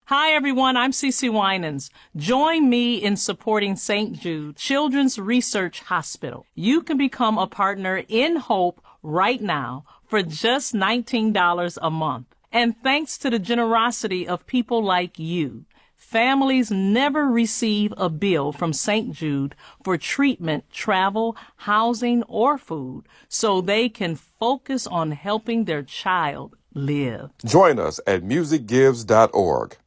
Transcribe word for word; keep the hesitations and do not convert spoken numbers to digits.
Hi, everyone. I'm Cece Winans. Join me in supporting Saint Jude Children's Research Hospital. You can become a partner in Hope right now for just nineteen dollars a month. And thanks to the generosity of people like you, families never receive a bill from Saint Jude for treatment, travel, housing, or food, so they can focus on helping their child live. Join us at music gives dot org.